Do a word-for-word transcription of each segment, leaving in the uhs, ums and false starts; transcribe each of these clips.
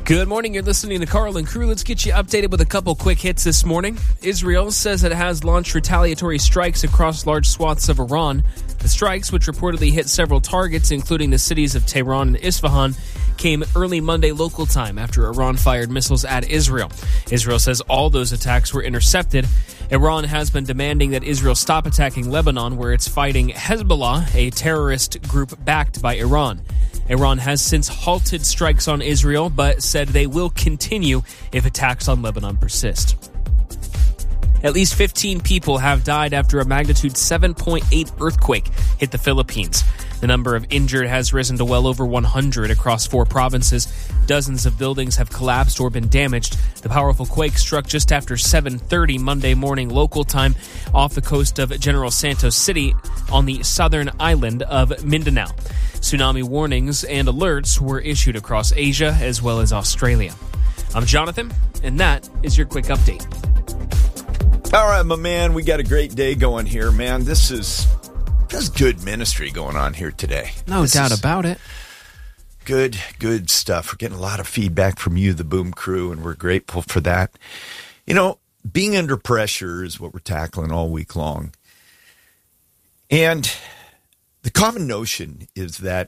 Good morning. You're listening to Carl and Crew. Let's get you updated with a couple quick hits this morning. Israel says it has launched retaliatory strikes across large swaths of Iran. The strikes, which reportedly hit several targets, including the cities of Tehran and Isfahan, came early Monday local time after Iran fired missiles at Israel. Israel says all those attacks were intercepted. Iran has been demanding that Israel stop attacking Lebanon, where it's fighting Hezbollah, a terrorist group backed by Iran. Iran has since halted strikes on Israel, but said they will continue if attacks on Lebanon persist. At least fifteen people have died after a magnitude seven point eight earthquake hit the Philippines. The number of injured has risen to well over one hundred across four provinces. Dozens of buildings have collapsed or been damaged. The powerful quake struck just after seven thirty Monday morning local time off the coast of General Santos City on the southern island of Mindanao. Tsunami warnings and alerts were issued across Asia as well as Australia. I'm Jonathan, and that is your quick update. All right, my man, we got a great day going here, man. This is just good ministry going on here today. No this doubt about it. Good, good stuff. We're getting a lot of feedback from you, the Boom Crew, and we're grateful for that. You know, being under pressure is what we're tackling all week long. And the common notion is that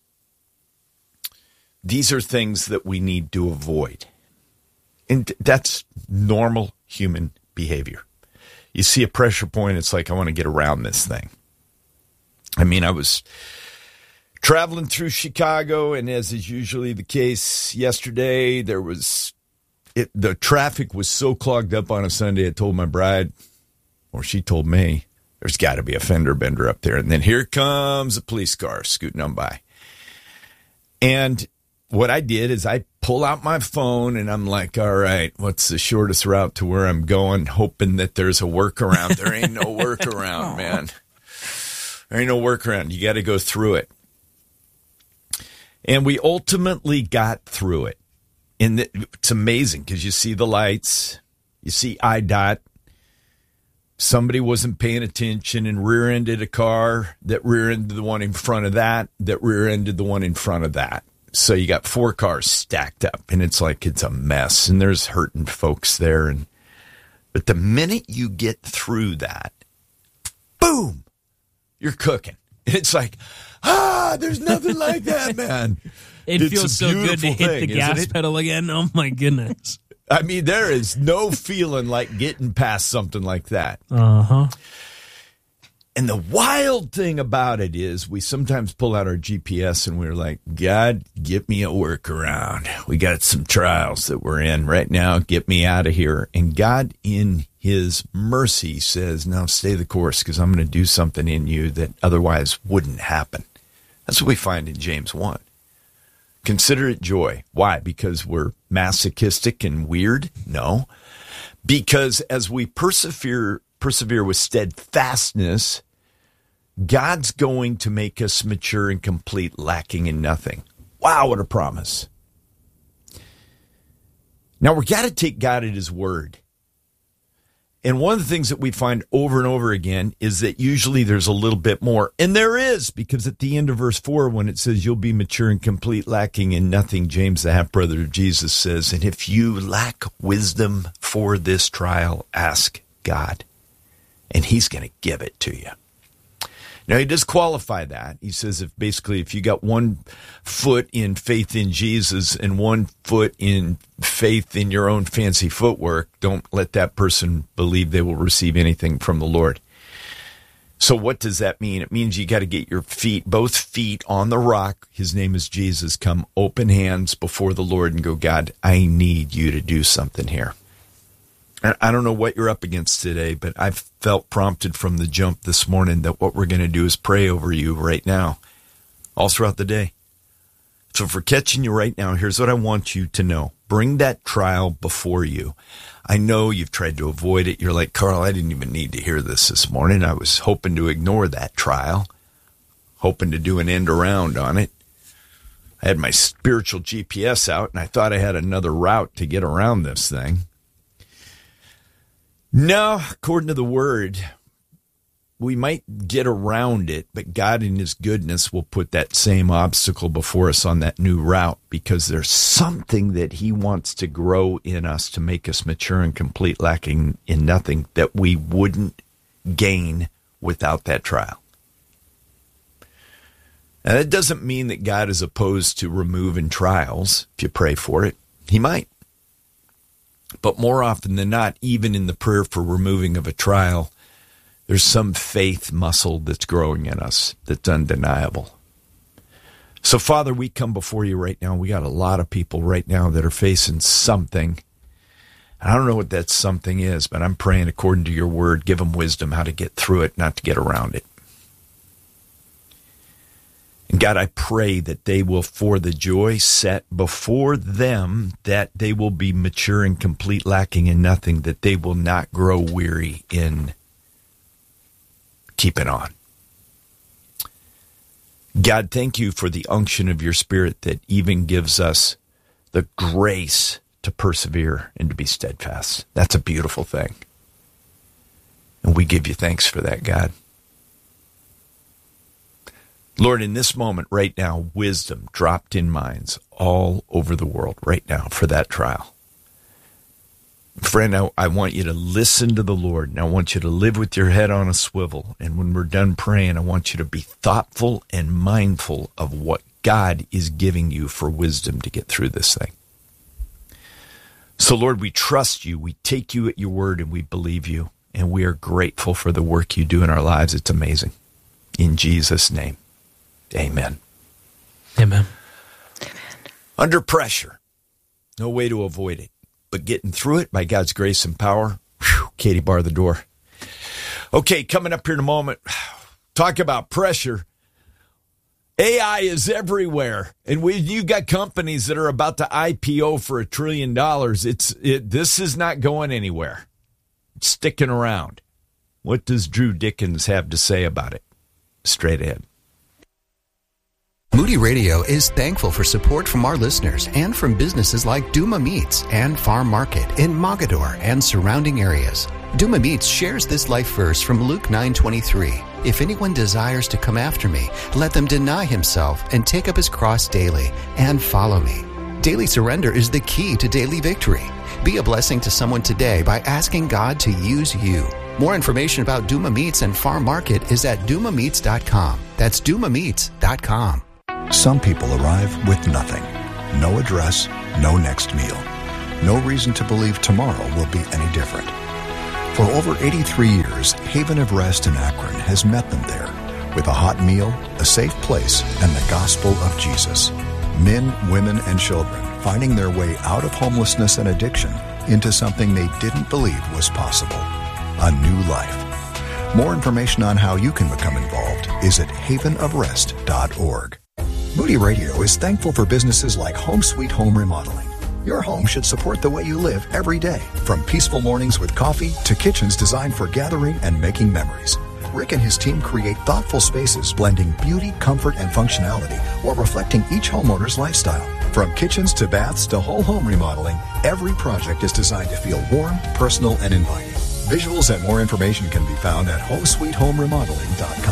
these are things that we need to avoid. And that's normal human behavior. You see a pressure point, it's like, I want to get around this thing. I mean, I was traveling through Chicago, and as is usually the case yesterday, there was, it, the traffic was so clogged up on a Sunday, I told my bride, or she told me, there's got to be a fender bender up there. And then here comes a police car scooting on by. And what I did is I pull out my phone and I'm like, all right, what's the shortest route to where I'm going? Hoping that there's a workaround. There ain't no workaround, man. There ain't no workaround. You got to go through it. And we ultimately got through it. And it's amazing because you see the lights, you see I DOT. Somebody wasn't paying attention and rear-ended a car that rear-ended the one in front of that, that rear-ended the one in front of that. So you got four cars stacked up, and it's like it's a mess, and there's hurting folks there. And but the minute you get through that, boom, you're cooking. It's like, ah, there's nothing like that, man. It it's feels so good to hit thing, the gas pedal again. Oh, my goodness. I mean, there is no feeling like getting past something like that. Uh-huh. And the wild thing about it is we sometimes pull out our G P S and we're like, God, get me a workaround. We got some trials that we're in right now. Get me out of here. And God, in his mercy, says, now stay the course because I'm going to do something in you that otherwise wouldn't happen. That's what we find in James one. Consider it joy. Why? Because we're masochistic and weird? No. Because as we persevere, persevere with steadfastness, God's going to make us mature and complete, lacking in nothing. Wow, what a promise. Now, we've got to take God at his word. And one of the things that we find over and over again is that usually there's a little bit more. And there is, because at the end of verse four, when it says you'll be mature and complete, lacking in nothing, James, the half-brother of Jesus, says, and if you lack wisdom for this trial, ask God, and he's going to give it to you. Now, he does qualify that. He says if basically if you got one foot in faith in Jesus and one foot in faith in your own fancy footwork, don't let that person believe they will receive anything from the Lord. So what does that mean? It means you got to get your feet, both feet on the rock. His name is Jesus. Come open hands before the Lord and go, God, I need you to do something here. I don't know what you're up against today, but I've felt prompted from the jump this morning that what we're going to do is pray over you right now, all throughout the day. So if we're catching you right now, here's what I want you to know. Bring that trial before you. I know you've tried to avoid it. You're like, Carl, I didn't even need to hear this this morning. I was hoping to ignore that trial, hoping to do an end around on it. I had my spiritual G P S out, and I thought I had another route to get around this thing. No, according to the word, we might get around it, but God in his goodness will put that same obstacle before us on that new route, because there's something that he wants to grow in us to make us mature and complete, lacking in nothing, that we wouldn't gain without that trial. Now, that doesn't mean that God is opposed to removing trials. If you pray for it, he might. But more often than not, even in the prayer for removing of a trial, there's some faith muscle that's growing in us that's undeniable. So, Father, we come before you right now. We got a lot of people right now that are facing something. I don't know what that something is, but I'm praying according to your word, give them wisdom how to get through it, not to get around it. And God, I pray that they will, for the joy set before them, that they will be mature and complete, lacking in nothing, that they will not grow weary in keeping on. God, thank you for the unction of your Spirit that even gives us the grace to persevere and to be steadfast. That's a beautiful thing. And we give you thanks for that, God. Lord, in this moment right now, wisdom dropped in minds all over the world right now for that trial. Friend, I, I want you to listen to the Lord, and I want you to live with your head on a swivel. And when we're done praying, I want you to be thoughtful and mindful of what God is giving you for wisdom to get through this thing. So, Lord, we trust you, we take you at your word, and we believe you, and we are grateful for the work you do in our lives. It's amazing. In Jesus' name. Amen. Amen. Amen. Under pressure, no way to avoid it, but getting through it by God's grace and power. Whew, Katie, bar the door. Okay, coming up here in a moment, talk about pressure. A I is everywhere, and we you got companies that are about to I P O for a trillion dollars. It's it. This is not going anywhere. It's sticking around. What does Drew Dickens have to say about it? Straight ahead. Moody Radio is thankful for support from our listeners and from businesses like Duma Meats and Farm Market in Mogador and surrounding areas. Duma Meats shares this life verse from Luke nine twenty-three. If anyone desires to come after me, let them deny himself and take up his cross daily and follow me. Daily surrender is the key to daily victory. Be a blessing to someone today by asking God to use you. More information about Duma Meats and Farm Market is at duma meats dot com. That's duma meats dot com. Some people arrive with nothing. No address, no next meal. No reason to believe tomorrow will be any different. For over eighty-three years, Haven of Rest in Akron has met them there with a hot meal, a safe place, and the gospel of Jesus. Men, women, and children finding their way out of homelessness and addiction into something they didn't believe was possible. A new life. More information on how you can become involved is at haven of rest dot org. Moody Radio is thankful for businesses like Home Sweet Home Remodeling. Your home should support the way you live every day, from peaceful mornings with coffee to kitchens designed for gathering and making memories. Rick and his team create thoughtful spaces blending beauty, comfort, and functionality while reflecting each homeowner's lifestyle. From kitchens to baths to whole home remodeling, every project is designed to feel warm, personal, and inviting. Visuals and more information can be found at home sweet home remodeling dot com.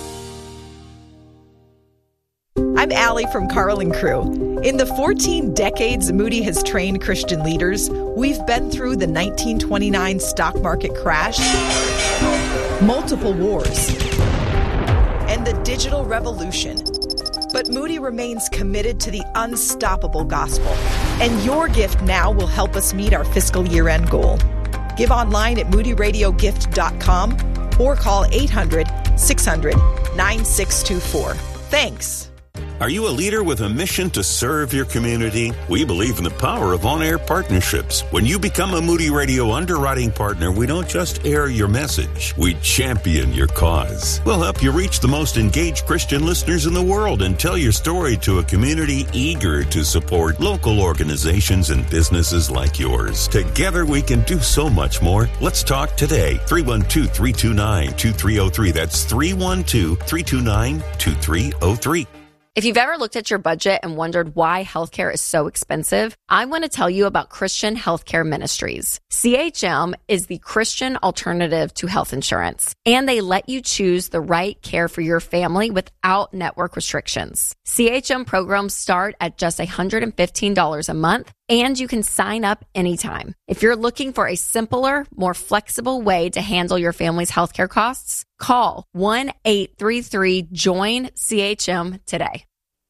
I'm Allie from Carl and Crew. In the fourteen decades Moody has trained Christian leaders, we've been through the nineteen twenty-nine stock market crash, multiple wars, and the digital revolution. But Moody remains committed to the unstoppable gospel, and your gift now will help us meet our fiscal year-end goal. Give online at moody radio gift dot com or call eight hundred, six hundred, nine six two four. Thanks. Are you a leader with a mission to serve your community? We believe in the power of on-air partnerships. When you become a Moody Radio underwriting partner, we don't just air your message, we champion your cause. We'll help you reach the most engaged Christian listeners in the world and tell your story to a community eager to support local organizations and businesses like yours. Together we can do so much more. Let's talk today. three one two, three two nine, two three zero three. That's three one two, three two nine, two three zero three. If you've ever looked at your budget and wondered why healthcare is so expensive, I want to tell you about Christian Healthcare Ministries. C H M is the Christian alternative to health insurance, and they let you choose the right care for your family without network restrictions. C H M programs start at just one hundred fifteen dollars a month, and you can sign up anytime. If you're looking for a simpler, more flexible way to handle your family's healthcare costs, call one eight three three join C H M today.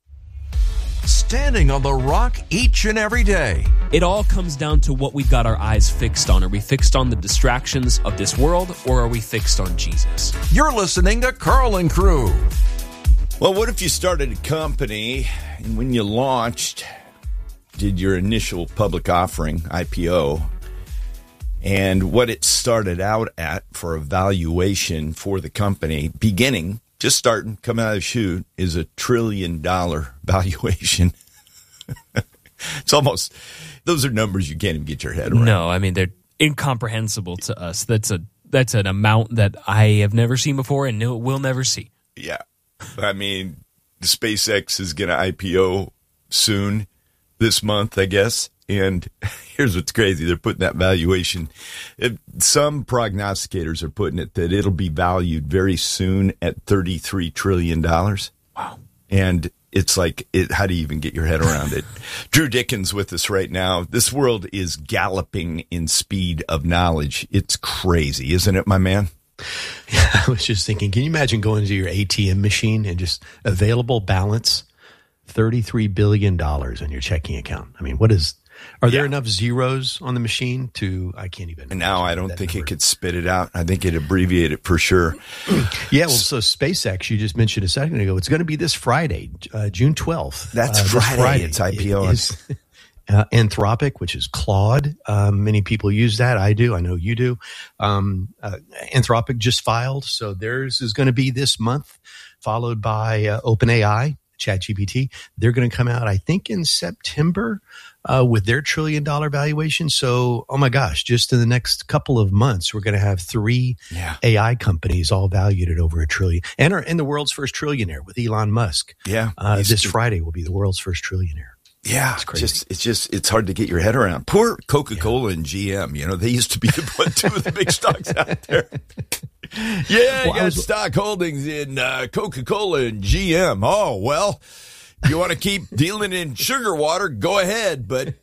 Standing on the rock each and every day. It all comes down to what we've got our eyes fixed on. Are we fixed on the distractions of this world, or are we fixed on Jesus? You're listening to Carl and Crew. Well, what if you started a company and when you launched, did your initial public offering, I P O, and what it started out at for a valuation for the company, beginning, just starting, coming out of the chute, is a trillion dollar valuation. It's almost, those are numbers you can't even get your head around. No, I mean, they're incomprehensible to us. That's a that's an amount that I have never seen before and no, will never see. Yeah. I mean, SpaceX is going to I P O soon this month, I guess. And here's what's crazy. They're putting that valuation. It, some prognosticators are putting it that it'll be valued very soon at thirty-three trillion dollars. Wow. And it's like, it, how do you even get your head around it? Drew Dickens with us right now. This world is galloping in speed of knowledge. It's crazy, isn't it, my man? Yeah, I was just thinking, can you imagine going to your A T M machine and just available balance, thirty-three billion dollars on your checking account? I mean, what is... Are there yeah. enough zeros on the machine to, I can't even. And now I don't think number. It could spit it out. I think it abbreviate it for sure. Yeah, well, so SpaceX, you just mentioned a second ago, it's going to be this Friday, uh, June twelfth. That's uh, Friday. Friday. It's I P O. It is, uh, Anthropic, which is Claude. Um, many people use that. I do. I know you do. Um, uh, Anthropic just filed. So theirs is going to be this month, followed by uh, OpenAI, ChatGPT. They're going to come out, I think, in September. Uh, with their trillion dollar valuation. So, oh my gosh, just in the next couple of months, we're going to have three yeah. A I companies all valued at over a trillion, and are in the world's first trillionaire with Elon Musk. Yeah. Uh, this Friday will be the world's first trillionaire. Yeah. It's crazy. Just, it's just, it's hard to get your head around. Poor Coca-Cola yeah. and G M, you know, they used to be the two of the big stocks out there. Yeah, well, I got was, stock holdings in uh, Coca-Cola and G M. Oh, well. You want to keep dealing in sugar water, go ahead. But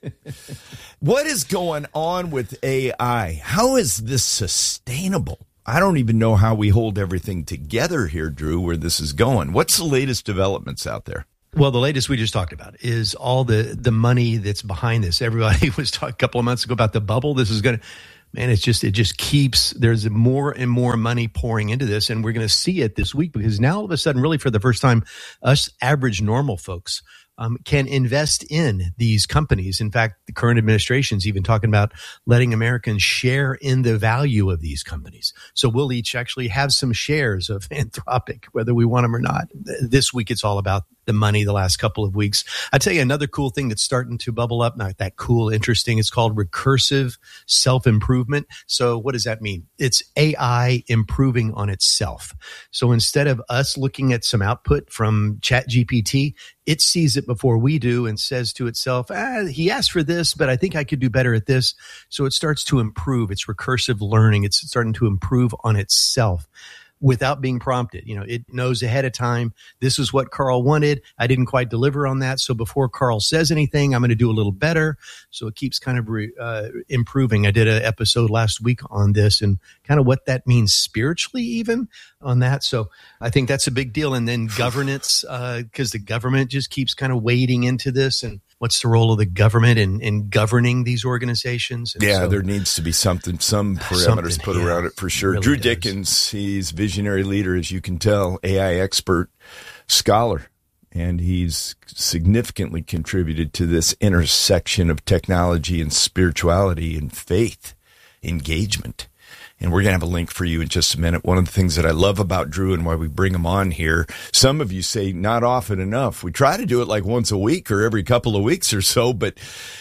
what is going on with A I? How is this sustainable? I don't even know how we hold everything together here, Drew, where this is going. What's the latest developments out there? Well, the latest we just talked about is all the, the money that's behind this. Everybody was talking a couple of months ago about the bubble. This is going to... Man, it's just, it just keeps, there's more and more money pouring into this. And we're going to see it this week because now all of a sudden, really for the first time, us average normal folks um, can invest in these companies. In fact, the current administration's even talking about letting Americans share in the value of these companies. So we'll each actually have some shares of Anthropic, whether we want them or not. This week, it's all about the money the last couple of weeks. I tell you another cool thing that's starting to bubble up, not that cool, interesting. It's called recursive self-improvement. So what does that mean? It's A I improving on itself. So instead of us looking at some output from ChatGPT, it sees it before we do and says to itself, ah, he asked for this, but I think I could do better at this. So it starts to improve. It's recursive learning. It's starting to improve on itself without being prompted. You know, it knows ahead of time, this is what Carl wanted. I didn't quite deliver on that. So before Carl says anything, I'm going to do a little better. So it keeps kind of re, uh, improving. I did an episode last week on this and kind of what that means spiritually even on that. So I think that's a big deal. And then governance, uh, because the government just keeps kind of wading into this. And what's the role of the government in, in governing these organizations? And yeah, so, there needs to be something, some parameters put yeah, around it for sure. Really Drew does. Dickens, he's visionary leader, as you can tell, A I expert, scholar, and he's significantly contributed to this intersection of technology and spirituality and faith engagement. And we're going to have a link for you in just a minute. One of the things that I love about Drew and why we bring him on here, some of you say not often enough. We try to do it like once a week or every couple of weeks or so, but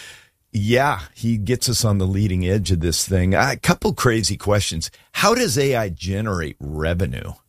yeah, he gets us on the leading edge of this thing. A couple crazy questions. How does A I generate revenue?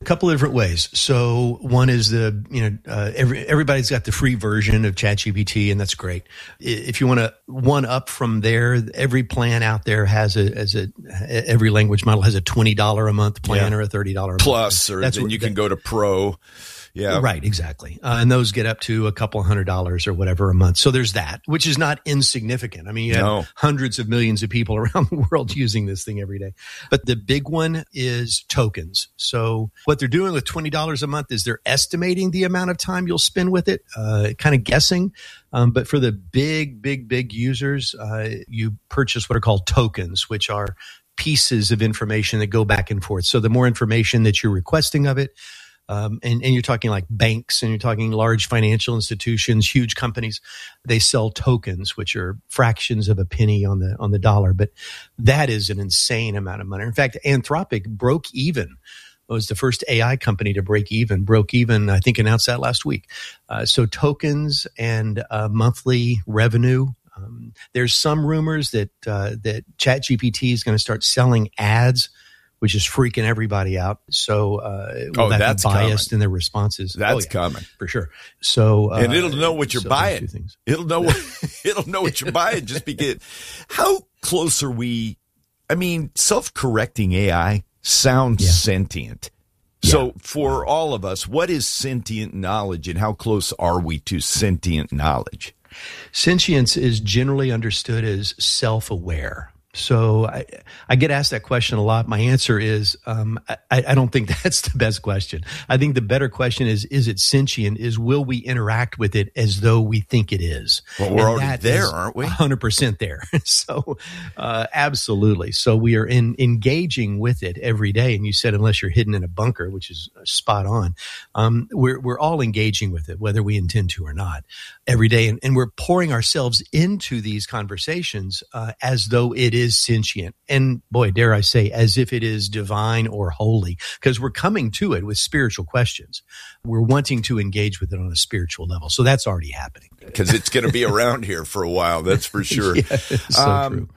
A couple of different ways. So one is the, you know, uh, every, everybody's got the free version of ChatGPT, and that's great. If you want to one up from there, every plan out there has a, as a, every language model has a twenty dollars a month plan yeah. or a thirty dollars a month. Plus, or that's then what, you can that, go to Pro. Yeah. Right, exactly. Uh, and those get up to a couple hundred dollars or whatever a month. So there's that, which is not insignificant. I mean, you have no. hundreds of millions of people around the world using this thing every day. But the big one is tokens. So what they're doing with twenty dollars a month is they're estimating the amount of time you'll spend with it, uh, kind of guessing. Um, but for the big, big, big users, uh, you purchase what are called tokens, which are pieces of information that go back and forth. So the more information that you're requesting of it, Um, and, and you're talking like banks and you're talking large financial institutions, huge companies, they sell tokens, which are fractions of a penny on the, on the dollar. But that is an insane amount of money. In fact, Anthropic broke even. It was the first A I company to break even, broke even, I think announced that last week. Uh, so tokens and uh, monthly revenue. Um, there's some rumors that, uh, that ChatGPT is going to start selling ads, which is freaking everybody out. So, uh, will oh, that that's be biased coming. in their responses? That's oh, yeah, coming for sure. So, uh, and it'll know what you're so buying. It'll know what it'll know what you're buying. Just because. How close are we? I mean, self-correcting A I sounds yeah. sentient. So, yeah. for all of us, what is sentient knowledge, and how close are we to sentient knowledge? Sentience is generally understood as self-aware. So I, I get asked that question a lot. My answer is, um, I, I don't think that's the best question. I think the better question is, is it sentient? Is will we interact with it as though we think it is? Well, we're and already there, aren't we? one hundred percent there. So, uh, absolutely. So we are in engaging with it every day. And you said, unless you're hidden in a bunker, which is spot on. Um, we're, we're all engaging with it, whether we intend to or not, every day. And, and we're pouring ourselves into these conversations, uh, as though it is is sentient, and boy, dare I say, as if it is divine or holy, because we're coming to it with spiritual questions. We're wanting to engage with it on a spiritual level. So that's already happening. Because it's going to be around here for a while, that's for sure. Yeah, so um, true.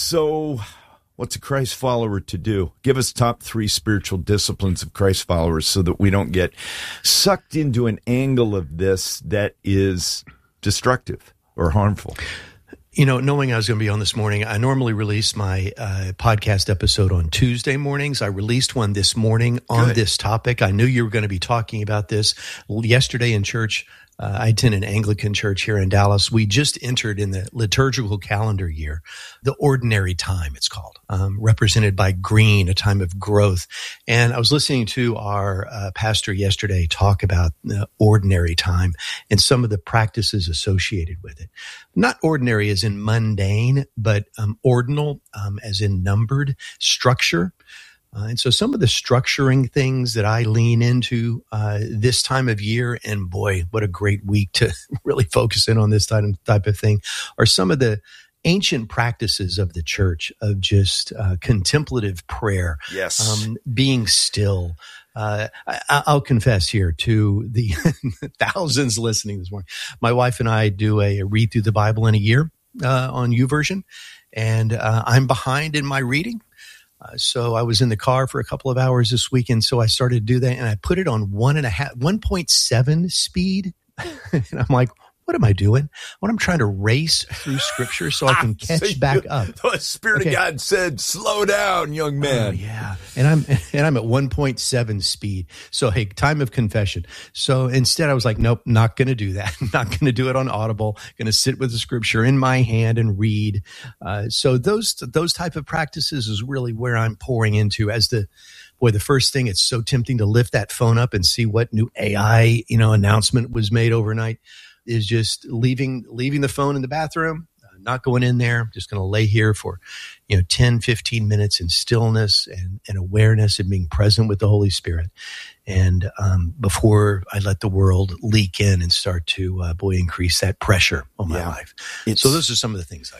So what's a Christ follower to do? Give us top three spiritual disciplines of Christ followers so that we don't get sucked into an angle of this that is destructive or harmful. You know, knowing I was going to be on this morning, I normally release my uh, podcast episode on Tuesday mornings. I released one this morning on Good. This topic. I knew you were going to be talking about this yesterday in church. Uh, I attend an Anglican church here in Dallas. We just entered in the liturgical calendar year, the ordinary time, it's called, um, represented by green, a time of growth. And I was listening to our uh, pastor yesterday talk about the ordinary time and some of the practices associated with it. Not ordinary as in mundane, but um, ordinal um, as in numbered, structure. Uh, and so some of the structuring things that I lean into uh, this time of year, and boy, what a great week to really focus in on this type of, type of thing, are some of the ancient practices of the church of just uh, contemplative prayer, yes, um, being still. Uh, I, I'll confess here to the thousands listening this morning. My wife and I do a, a read through the Bible in a year uh, on YouVersion, and uh, I'm behind in my reading. Uh, so I was in the car for a couple of hours this weekend. So I started to do that, and I put it on one and a half, one point seven speed. And I'm like, what am I doing? What I'm trying to race through scripture so I can catch so back up. The Spirit okay. of God said, slow down, young man. Oh, yeah. And I'm, and I'm at one point seven speed. So, hey, time of confession. So instead I was like, nope, not going to do that. Not going to do it on Audible. Going to sit with the scripture in my hand and read. Uh, so those, those type of practices is really where I'm pouring into as the, boy, the first thing, it's so tempting to lift that phone up and see what new A I, you know, announcement was made overnight. Is just leaving leaving the phone in the bathroom, uh, not going in there, just going to lay here for, you know, ten, fifteen minutes in stillness and, and awareness and being present with the Holy Spirit. And um, before I let the world leak in and start to, uh, boy, increase that pressure on my yeah. life. It's, so those are some of the things I do.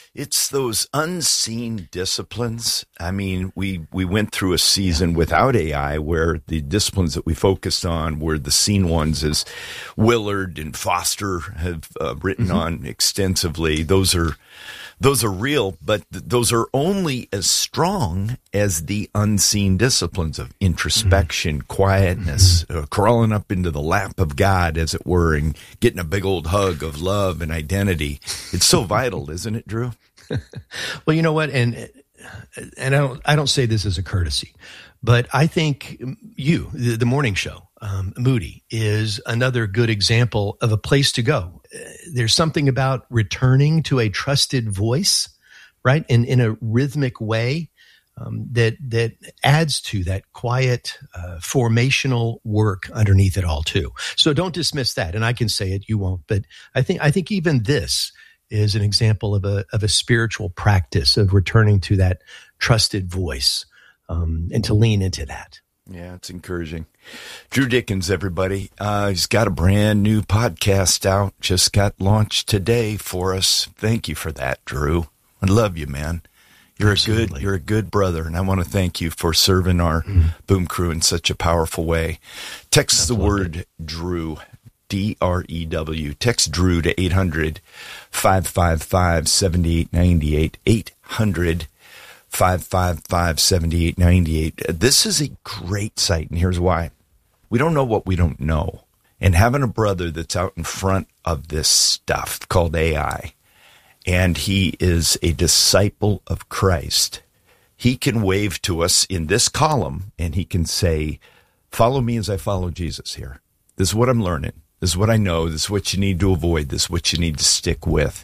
It's those unseen disciplines. I mean, we, we went through a season without A I where the disciplines that we focused on were the seen ones, as Willard and Foster have uh, written mm-hmm. on extensively. Those are those are real, but th- those are only as strong as the unseen disciplines of introspection, mm-hmm. quietness, mm-hmm. uh, crawling up into the lap of God, as it were, and getting a big old hug of love and identity. It's so vital, isn't it, Drew? Well, you know what, and and I don't I don't say this as a courtesy, but I think you, the, the morning show, um, Moody, is another good example of a place to go. There's something about returning to a trusted voice, right, in in a rhythmic way um, that that adds to that quiet uh, formational work underneath it all too. So don't dismiss that, and I can say it, you won't, but I think I think even this is an example of a of a spiritual practice of returning to that trusted voice um, and to lean into that. Yeah, it's encouraging. Drew Dickens, everybody. Uh, he's got a brand new podcast out, just got launched today for us. Thank you for that, Drew. I love you, man. You're Absolutely. a good, you're a good brother, and I want to thank you for serving our mm. Boom Crew in such a powerful way. Text Absolutely. the word Drew. D R E W. Text Drew to eight hundred, five five five, seven eight nine eight, eight hundred, five five five, seven eight nine eight. This is a great site, and here's why. We don't know what we don't know. And having a brother that's out in front of this stuff called A I, and he is a disciple of Christ, he can wave to us in this column, and he can say, follow me as I follow Jesus here. This is what I'm learning. This is what I know. This is what you need to avoid. This is what you need to stick with.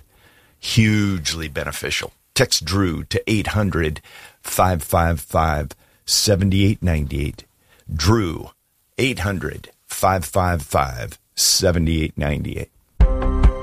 Hugely beneficial. Text Drew to eight hundred, five five five, seven eight nine eight. Drew, eight hundred, five five five, seven eight nine eight.